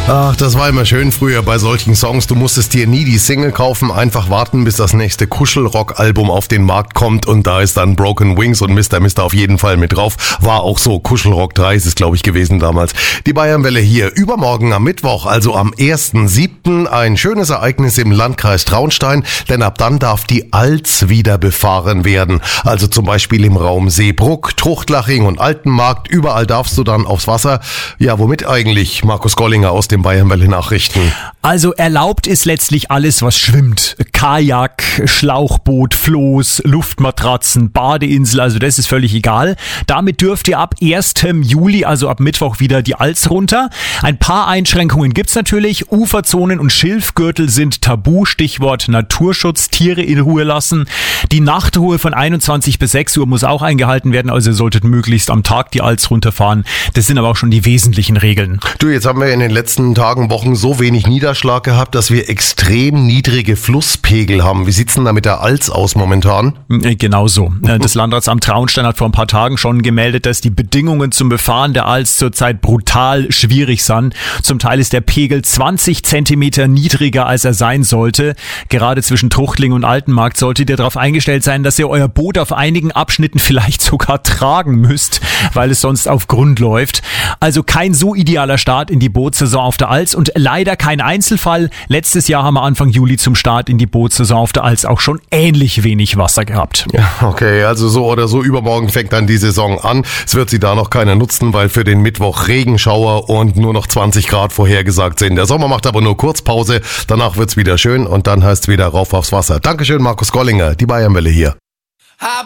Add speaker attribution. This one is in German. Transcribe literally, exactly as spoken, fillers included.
Speaker 1: Ach, das war immer schön früher bei solchen Songs. Du musstest dir nie die Single kaufen, einfach warten, bis das nächste Kuschelrock-Album auf den Markt kommt und da ist dann Broken Wings und Mister Mister auf jeden Fall mit drauf. War auch so, Kuschelrock drei ist es, glaube ich, gewesen damals. Die Bayernwelle hier, übermorgen am Mittwoch, also am ersten siebten ein schönes Ereignis im Landkreis Traunstein, denn ab dann darf die Alz wieder befahren werden. Also zum Beispiel im Raum Seebruck, Truchtlaching und Altenmarkt, überall darfst du dann aufs Wasser. Ja, womit eigentlich, Markus Gollinger aus dem Bayernwelle Nachrichten?
Speaker 2: Also erlaubt ist letztlich alles, was schwimmt. Kajak, Schlauchboot, Floß, Luftmatratzen, Badeinsel, also das ist völlig egal. Damit dürft ihr ab ersten Juli, also ab Mittwoch, wieder die Alz runter. Ein paar Einschränkungen gibt's natürlich. Uferzonen und Schilfgürtel sind tabu, Stichwort Naturschutz, Tiere in Ruhe lassen. Die Nachtruhe von einundzwanzig bis sechs Uhr muss auch eingehalten werden, also ihr solltet möglichst am Tag die Alz runterfahren. Das sind aber auch schon die wesentlichen Regeln.
Speaker 1: Du, jetzt haben wir in den letzten Tagen, Wochen so wenig Niederschlag gehabt, dass wir extrem niedrige Flusspegel haben. Wie sieht's denn da mit der Alz aus momentan?
Speaker 2: Genau so. Das Landratsamt Traunstein hat vor ein paar Tagen schon gemeldet, dass die Bedingungen zum Befahren der Alz zurzeit brutal schwierig sind. Zum Teil ist der Pegel zwanzig Zentimeter niedriger, als er sein sollte. Gerade zwischen Truchtling und Altenmarkt solltet ihr darauf eingestellt sein, dass ihr euer Boot auf einigen Abschnitten vielleicht sogar tragen müsst, weil es sonst auf Grund läuft. Also kein so idealer Start in die Bootsaison auf der Alz und leider kein Einzelfall. Letztes Jahr haben wir Anfang Juli zum Start in die Bootsaison auf der Alz auch schon ähnlich wenig Wasser gehabt.
Speaker 1: Ja, okay, also so oder so, übermorgen fängt dann die Saison an. Es wird sie da noch keiner nutzen, weil für den Mittwoch Regenschauer und nur noch zwanzig Grad vorhergesagt sind. Der Sommer macht aber nur Kurzpause, danach wird's wieder schön und dann heißt's wieder rauf aufs Wasser. Dankeschön, Markus Gollinger, die Bayernwelle hier.